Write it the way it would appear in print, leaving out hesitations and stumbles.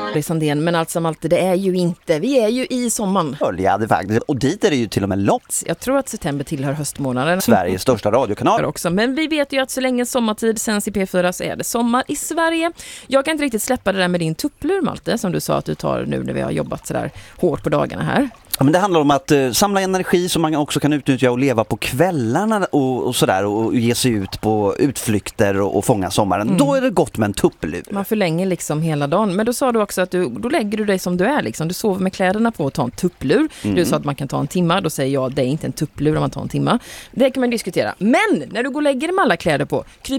Sandén, men allt som alltid, det är ju inte. Vi är ju i sommaren. Ja, det faktiskt. Och dit är det ju till och med långt. Jag tror att september tillhör höstmånaden. Sveriges största radiokanal. Också. Men vi vet ju att så länge sommartid sänds i P4 så är det sommar i Sverige. Jag kan inte riktigt släppa det där med din tupplur, Malte, som du sa att du tar nu när vi har jobbat så där hårt på dagarna här. Ja, men det handlar om att samla energi som man också kan utnyttja och leva på kvällarna och sådär, och ge sig ut på utflykter och fånga sommaren. Då är det gott med en tupplur. Man förlänger liksom hela dagen. Men då sa du också att då lägger du dig som du är. Liksom. Du sover med kläderna på och tar en tupplur. Du sa att man kan ta en timma. Då säger jag, det är inte en tupplur om man tar en timma. Det kan man diskutera. Men när du går och lägger dig med alla kläder på, kryper